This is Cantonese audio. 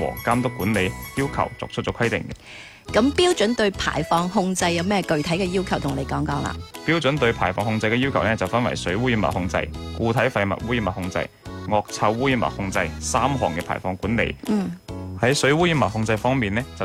和監督管理要求作出咗規定嘅。 咁標準對排放控制有咩具體嘅要求同你講講啦？ 標準對排放控制嘅要求呢，就分為水污染物控制、固體廢物污染物控制、惡臭污染物控制3項嘅排放管理。喺水污染物控制方面呢，就